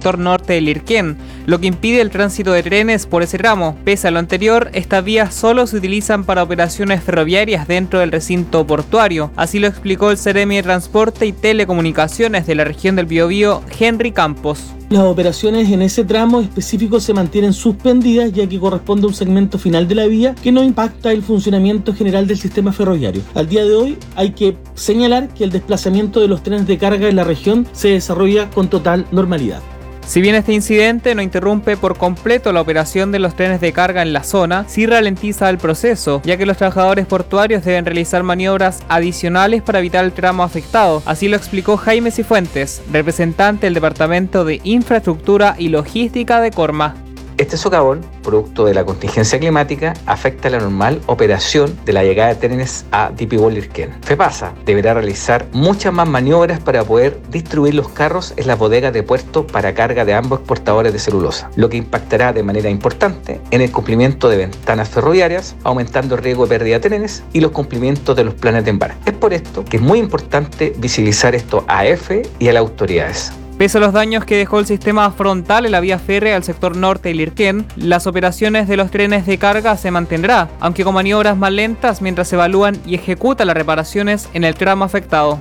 sector norte de Lirquén, lo que impide el tránsito de trenes por ese tramo. Pese a lo anterior, estas vías solo se utilizan para operaciones ferroviarias dentro del recinto portuario. Así lo explicó el Seremi de Transporte y Telecomunicaciones de la región del Biobío, Henry Campos. Las operaciones en ese tramo específico se mantienen suspendidas ya que corresponde a un segmento final de la vía que no impacta el funcionamiento general del sistema ferroviario. Al día de hoy hay que señalar que el desplazamiento de los trenes de carga en la región se desarrolla con total normalidad. Si bien este incidente no interrumpe por completo la operación de los trenes de carga en la zona, sí ralentiza el proceso, ya que los trabajadores portuarios deben realizar maniobras adicionales para evitar el tramo afectado. Así lo explicó Jaime Cifuentes, representante del Departamento de Infraestructura y Logística de Corma. Este socavón, producto de la contingencia climática, afecta la normal operación de la llegada de trenes a Dipibol-Lirquén. FEPASA deberá realizar muchas más maniobras para poder distribuir los carros en las bodegas de puerto para carga de ambos exportadores de celulosa, lo que impactará de manera importante en el cumplimiento de ventanas ferroviarias, aumentando el riesgo de pérdida de trenes y los cumplimientos de los planes de embarque. Es por esto que es muy importante visibilizar esto a EFE y a las autoridades. Pese a los daños que dejó el sistema frontal en la vía férrea al sector norte de Lirquén, las operaciones de los trenes de carga se mantendrá, aunque con maniobras más lentas mientras se evalúan y ejecutan las reparaciones en el tramo afectado.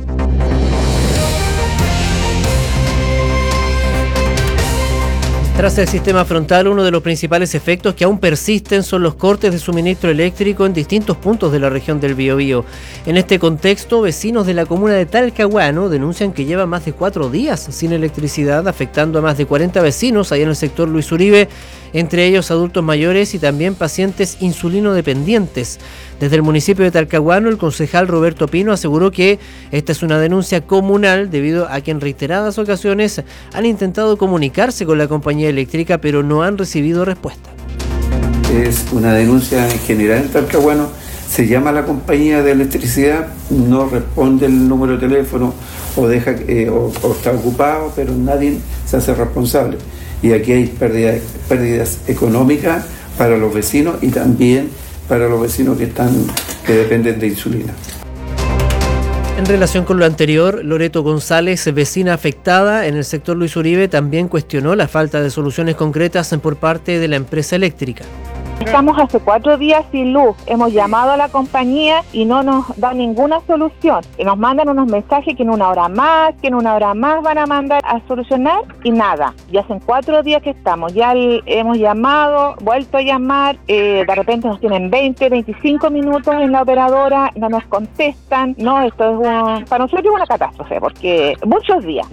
Tras el sistema frontal, uno de los principales efectos que aún persisten son los cortes de suministro eléctrico en distintos puntos de la región del Biobío. En este contexto, vecinos de la comuna de Talcahuano denuncian que lleva más de 4 días sin electricidad, afectando a más de 40 vecinos allá en el sector Luis Uribe, entre ellos adultos mayores y también pacientes insulinodependientes. Desde el municipio de Talcahuano, el concejal Roberto Pino aseguró que esta es una denuncia comunal debido a que en reiteradas ocasiones han intentado comunicarse con la compañía eléctrica, pero no han recibido respuesta. Es una denuncia en general en Talcahuano. Se llama a la compañía de electricidad, no responde el número de teléfono o está ocupado, pero nadie se hace responsable. Y aquí hay pérdidas económicas para los vecinos y también para los vecinos que dependen de insulina. En relación con lo anterior, Loreto González, vecina afectada en el sector Luis Uribe, también cuestionó la falta de soluciones concretas por parte de la empresa eléctrica. Estamos hace 4 días sin luz. Hemos llamado a la compañía y no nos da ninguna solución. Y nos mandan unos mensajes que en una hora más van a mandar a solucionar y nada. Ya hacen 4 días que estamos. Ya hemos llamado, vuelto a llamar. De repente nos tienen 20, 25 minutos en la operadora, no nos contestan. No, esto es para nosotros es una catástrofe porque muchos días.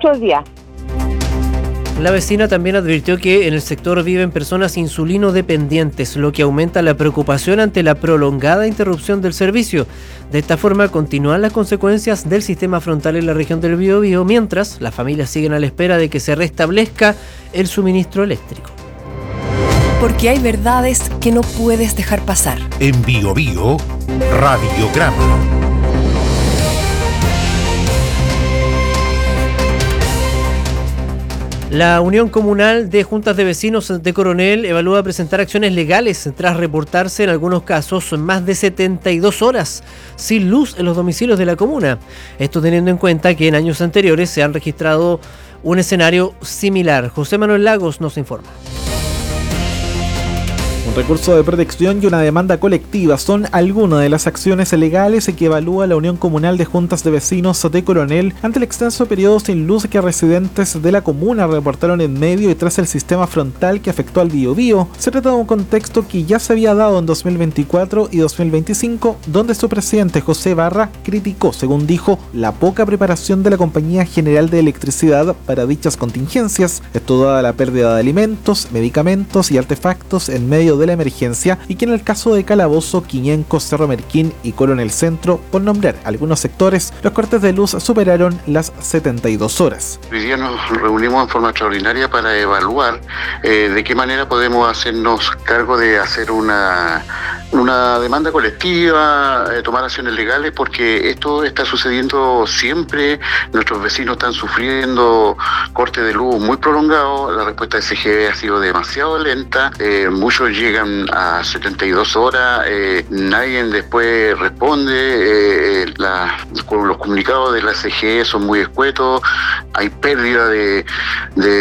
La vecina también advirtió que en el sector viven personas insulinodependientes, lo que aumenta la preocupación ante la prolongada interrupción del servicio. De esta forma continúan las consecuencias del sistema frontal en la región del Biobío, mientras las familias siguen a la espera de que se restablezca el suministro eléctrico. Porque hay verdades que no puedes dejar pasar. En Biobío, Radiograma. La Unión Comunal de Juntas de Vecinos de Coronel evalúa presentar acciones legales tras reportarse en algunos casos más de 72 horas sin luz en los domicilios de la comuna. Esto teniendo en cuenta que en años anteriores se han registrado un escenario similar. José Manuel Lagos nos informa. Un recurso de protección y una demanda colectiva son algunas de las acciones legales que evalúa la Unión Comunal de Juntas de Vecinos de Coronel ante el extenso periodo sin luz que residentes de la comuna reportaron en medio y tras el sistema frontal que afectó al Biobío. Se trata de un contexto que ya se había dado en 2024 y 2025, donde su presidente José Barra criticó, según dijo, la poca preparación de la Compañía General de Electricidad para dichas contingencias, esto dada la pérdida de alimentos, medicamentos y artefactos en medio de la emergencia, y que en el caso de Calabozo, Quiñenco, Cerro Merquín y Coronel Centro, por nombrar algunos sectores, los cortes de luz superaron las 72 horas. Hoy día nos reunimos en forma extraordinaria para evaluar de qué manera podemos hacernos cargo de hacer una demanda colectiva, tomar acciones legales, porque esto está sucediendo siempre. Nuestros vecinos están sufriendo cortes de luz muy prolongados, la respuesta de CGE ha sido demasiado lenta, muchos llegan a 72 horas, nadie después responde, los comunicados de la CGE son muy escuetos, hay pérdida de